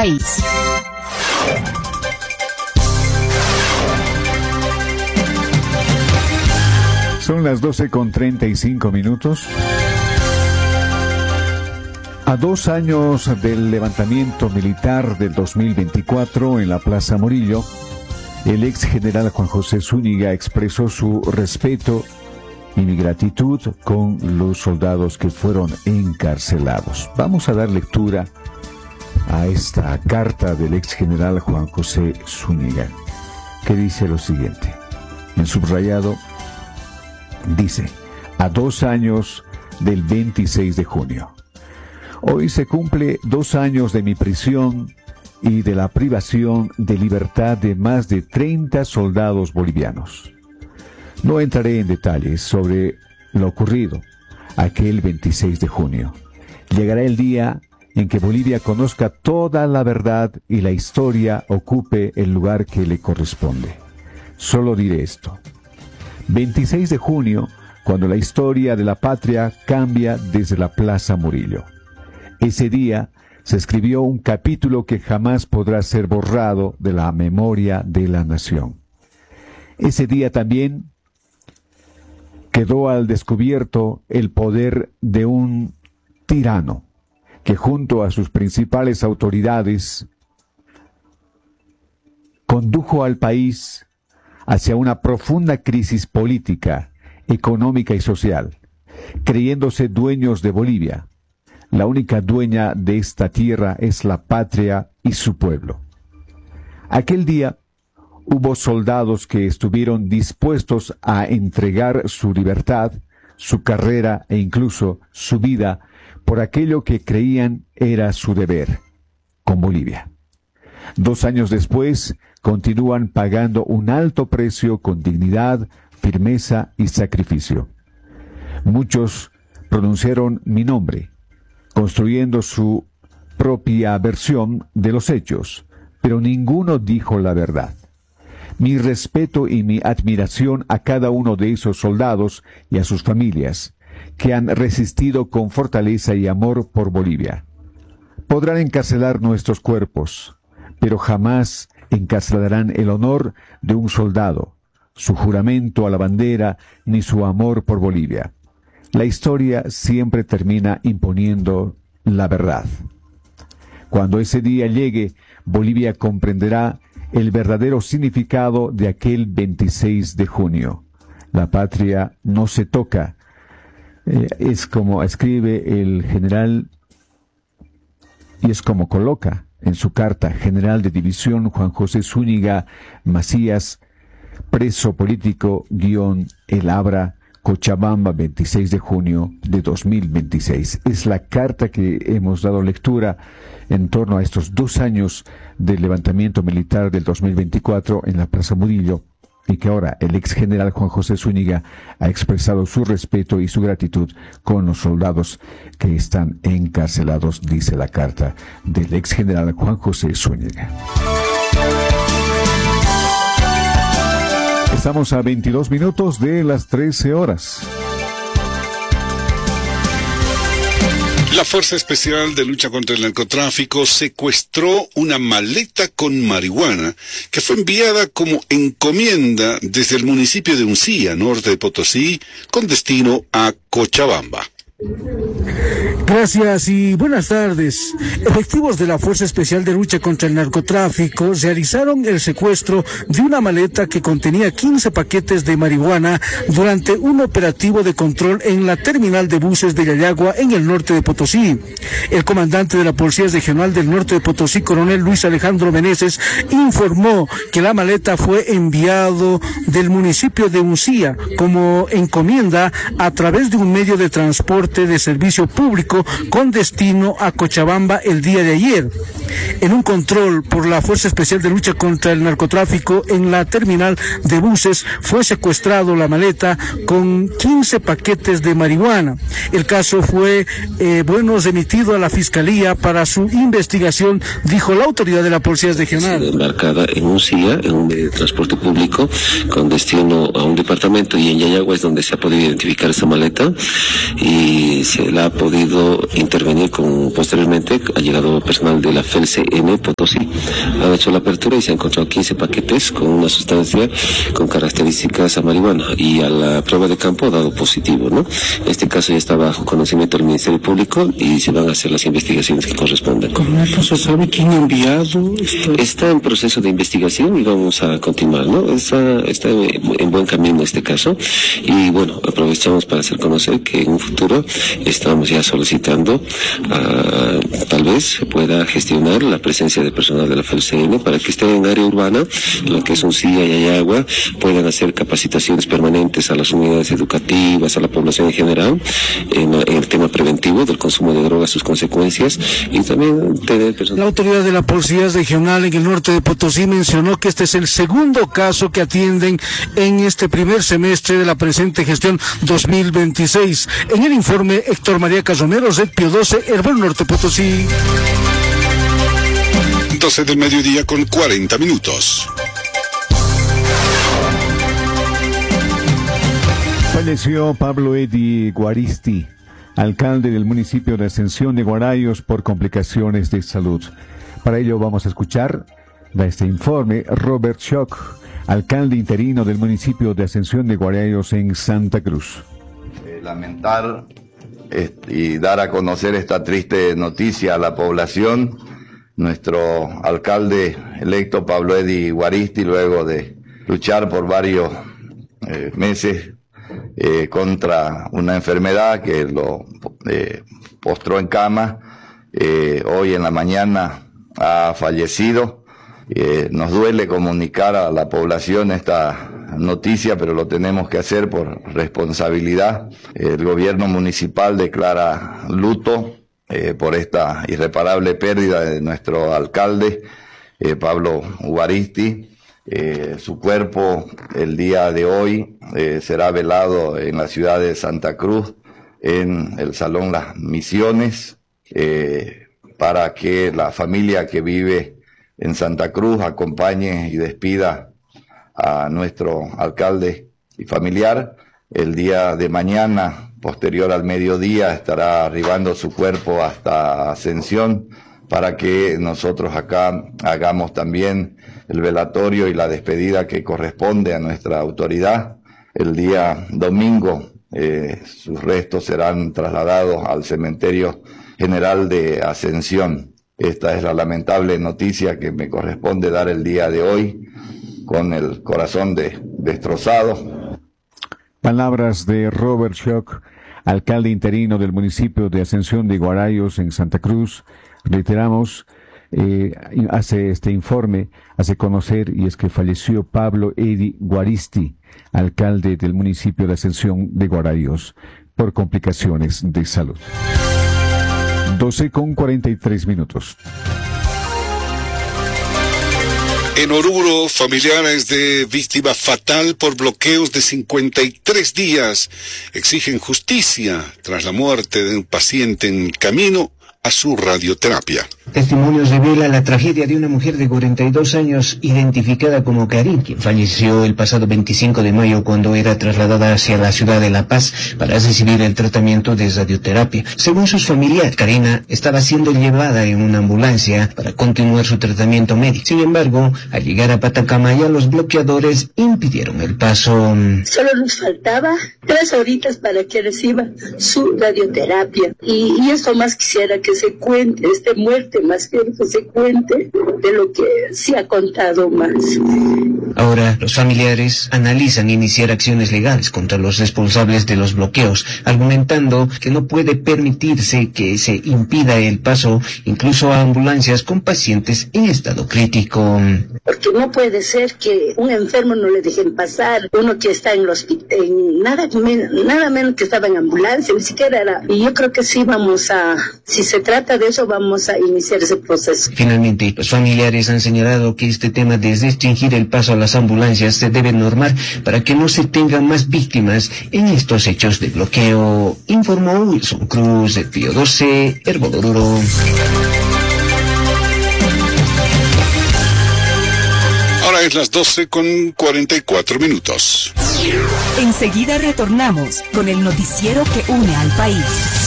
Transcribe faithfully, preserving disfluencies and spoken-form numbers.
país. Son las doce con treinta y cinco minutos. A dos años del levantamiento militar del dos mil veinticuatro en la Plaza Murillo, el ex general Juan José Zúñiga expresó su respeto y mi gratitud con los soldados que fueron encarcelados. Vamos a dar lectura a esta carta del ex general Juan José Zúñiga, que dice lo siguiente. En subrayado, dice: a dos años del veintiséis de junio. Hoy se cumple dos años de mi prisión y de la privación de libertad de más de treinta soldados bolivianos. No entraré en detalles sobre lo ocurrido aquel veintiséis de junio. Llegará el día en que Bolivia conozca toda la verdad y la historia ocupe el lugar que le corresponde. Solo diré esto. veintiséis de junio, cuando la historia de la patria cambia desde la Plaza Murillo. Ese día se escribió un capítulo que jamás podrá ser borrado de la memoria de la nación. Ese día también quedó al descubierto el poder de un tirano que junto a sus principales autoridades condujo al país hacia una profunda crisis política, económica y social, creyéndose dueños de Bolivia. La única dueña de esta tierra es la patria y su pueblo. Aquel día hubo soldados que estuvieron dispuestos a entregar su libertad, su carrera e incluso su vida por aquello que creían era su deber con Bolivia. Dos años después, continúan pagando un alto precio con dignidad, firmeza y sacrificio. Muchos pronunciaron mi nombre, construyendo su propia versión de los hechos, pero ninguno dijo la verdad. Mi respeto y mi admiración a cada uno de esos soldados y a sus familias, que han resistido con fortaleza y amor por Bolivia. Podrán encarcelar nuestros cuerpos, pero jamás encarcelarán el honor de un soldado, su juramento a la bandera, ni su amor por Bolivia. La historia siempre termina imponiendo la verdad. Cuando ese día llegue, Bolivia comprenderá el verdadero significado de aquel veintiséis de junio. La patria no se toca. Eh, es como escribe el general y es como coloca en su carta general de división Juan José Zúñiga Macías, preso político, guión El Abra, Cochabamba, veintiséis de junio de dos mil veintiséis. Es la carta que hemos dado lectura en torno a estos dos años del levantamiento militar del dos mil veinticuatro en la Plaza Murillo, y que ahora el ex general Juan José Zúñiga ha expresado su respeto y su gratitud con los soldados que están encarcelados, dice la carta del ex general Juan José Zúñiga. Estamos a veintidós minutos de las trece horas. La Fuerza Especial de Lucha contra el Narcotráfico secuestró una maleta con marihuana que fue enviada como encomienda desde el municipio de Uncía, norte de Potosí, con destino a Cochabamba. Gracias y buenas tardes. Efectivos de la Fuerza Especial de Lucha contra el Narcotráfico realizaron el secuestro de una maleta que contenía quince paquetes de marihuana durante un operativo de control en la terminal de buses de Yayagua en el norte de Potosí. El comandante de la Policía Regional del Norte de Potosí, coronel Luis Alejandro Meneses, informó que la maleta fue enviado del municipio de Uncía como encomienda a través de un medio de transporte de servicio público con destino a Cochabamba el día de ayer. En un control por la Fuerza Especial de Lucha contra el Narcotráfico en la terminal de buses fue secuestrado la maleta con quince paquetes de marihuana. El caso fue, eh, bueno, remitido a la Fiscalía para su investigación, dijo la autoridad de la Policía Regional. Embarcada en Uncía, en un medio de transporte público con destino a un departamento, y en Yayagua es donde se ha podido identificar esa maleta y se la ha podido intervenir con, posteriormente ha llegado personal de la F E L C N Potosí. Han hecho la apertura y se han encontrado quince paquetes con una sustancia con características a marihuana y a la prueba de campo ha dado positivo, ¿no? Este caso ya está bajo conocimiento del Ministerio Público y se van a hacer las investigaciones que correspondan. ¿Con esto se sabe quién ha enviado esto? Está en proceso de investigación y vamos a continuar, ¿no? Está, está en buen camino este caso y bueno, aprovechamos para hacer conocer que en un futuro estamos ya solicitando uh, tal vez se pueda gestionar la presencia de personal de la F E L C N para que estén en área urbana, lo que es un C I A y Ayagua, puedan hacer capacitaciones permanentes a las unidades educativas, a la población en general, en, en el tema preventivo del consumo de drogas, sus consecuencias y también tener personal. La autoridad de la Policía Regional en el norte de Potosí mencionó que este es el segundo caso que atienden en este primer semestre de la presente gestión dos mil veintiséis. En el informe, Héctor María Casomero, Z P I O doce, Hervor Norte Potosí. doce del mediodía con cuarenta minutos. Falleció Pablo Edi Guaristi, alcalde del municipio de Ascensión de Guarayos, por complicaciones de salud. Para ello vamos a escuchar de este informe Robert Schock, alcalde interino del municipio de Ascensión de Guarayos en Santa Cruz. Eh, lamentar eh, y dar a conocer esta triste noticia a la población. Nuestro alcalde electo Pablo Edi Guaristi, luego de luchar por varios eh, meses eh, contra una enfermedad que lo eh, postró en cama, eh, hoy en la mañana ha fallecido. Eh, nos duele comunicar a la población esta noticia, pero lo tenemos que hacer por responsabilidad. El gobierno municipal declara luto eh, por esta irreparable pérdida de nuestro alcalde, eh, Pablo Guaristi. Eh, su cuerpo el día de hoy eh, será velado en la ciudad de Santa Cruz, en el Salón Las Misiones, eh, para que la familia que vive en Santa Cruz acompañe y despida a nuestro alcalde y familiar. El día de mañana, posterior al mediodía, estará arribando su cuerpo hasta Ascensión para que nosotros acá hagamos también el velatorio y la despedida que corresponde a nuestra autoridad. El día domingo eh, sus restos serán trasladados al cementerio general de Ascensión. Esta es la lamentable noticia que me corresponde dar el día de hoy, con el corazón de, destrozado. Palabras de Robert Schock, alcalde interino del municipio de Ascensión de Guarayos en Santa Cruz. Reiteramos, eh, hace este informe, hace conocer, y es que falleció Pablo Edi Guaristi, alcalde del municipio de Ascensión de Guarayos, por complicaciones de salud. doce con cuarenta y tres minutos. En Oruro, familiares de víctima fatal por bloqueos de cincuenta y tres días exigen justicia tras la muerte de un paciente en camino a su radioterapia. Testimonios revelan la tragedia de una mujer de cuarenta y dos años identificada como Karin, quien falleció el pasado veinticinco de mayo cuando era trasladada hacia la ciudad de La Paz para recibir el tratamiento de radioterapia. Según sus familiares, Karina estaba siendo llevada en una ambulancia para continuar su tratamiento médico. Sin embargo, al llegar a Patacamaya, los bloqueadores impidieron el paso. Solo nos faltaba tres horitas para que reciba su radioterapia. Y, y esto más quisiera que se cuente, este muerte más bien que se cuente de lo que se ha contado más. Ahora, los familiares analizan iniciar acciones legales contra los responsables de los bloqueos, argumentando que no puede permitirse que se impida el paso incluso a ambulancias con pacientes en estado crítico. Porque no puede ser que un enfermo no le dejen pasar, uno que está en el hospital, nada, nada menos que estaba en ambulancia, ni siquiera era. Y yo creo que sí vamos a, si se trata de eso, vamos a iniciar ese proceso. Finalmente, los familiares han señalado que este tema de restringir el paso a las ambulancias se debe normar para que no se tengan más víctimas en estos hechos de bloqueo, informó Wilson Cruz, de Z P I O doce, Hervor Oruro. Ahora es las doce con cuarenta y cuatro minutos. Enseguida retornamos con el noticiero que une al país.